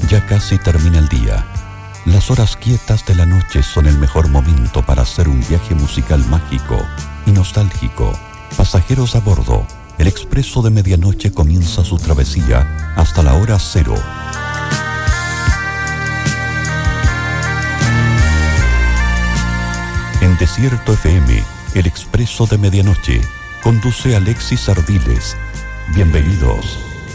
Ya casi termina el día. Las horas quietas de la noche son el mejor momento para hacer un viaje musical mágico y nostálgico. Pasajeros a bordo, el expreso de medianoche comienza su travesía hasta la hora cero. En Desierto FM, el expreso de medianoche, conduce Alexis Ardiles. Bienvenidos.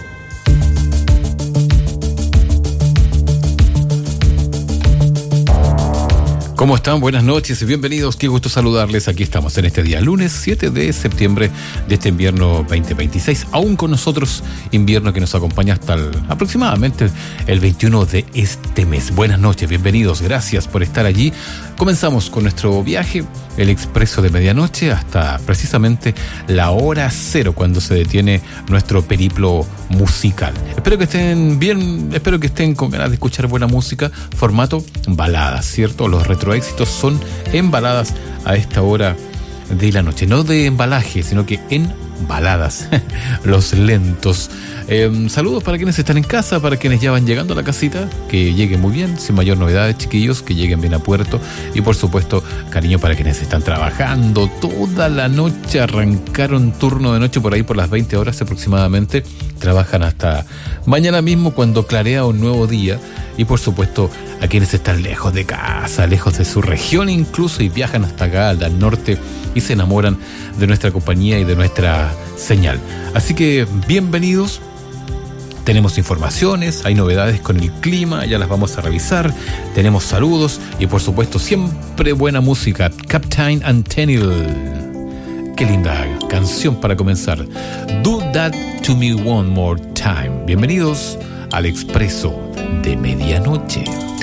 ¿Cómo están? Buenas noches y bienvenidos. Qué gusto saludarles. Aquí estamos en este día, lunes 7 de septiembre de este invierno 2026. Aún con nosotros, invierno que nos acompaña hasta aproximadamente el 21 de este mes. Buenas noches, bienvenidos. Gracias por estar allí. Comenzamos con nuestro viaje, el expreso de medianoche, hasta precisamente la hora cero, cuando se detiene nuestro periplo musical. Espero que estén bien, espero que estén con ganas de escuchar buena música, formato baladas, ¿cierto? Los retroéxitos son en baladas a esta hora de la noche, no de embalaje, sino que en baladas, los lentos. Saludos para quienes están en casa, para quienes ya van llegando a la casita, que lleguen muy bien, sin mayor novedades, chiquillos, que lleguen bien a puerto. Y por supuesto, cariño para quienes están trabajando toda la noche, arrancaron turno de noche por ahí por las 20 horas aproximadamente, trabajan hasta mañana mismo cuando clarea un nuevo día. Y por supuesto, a quienes están lejos de casa, lejos de su región incluso, y viajan hasta acá, al norte, y se enamoran de nuestra compañía y de nuestra señal. Así que bienvenidos. Tenemos informaciones, hay novedades con el clima, ya las vamos a revisar. Tenemos saludos y por supuesto siempre buena música. Captain Antenil. Qué linda canción para comenzar. Do That To Me One More Time. Bienvenidos al expreso de medianoche.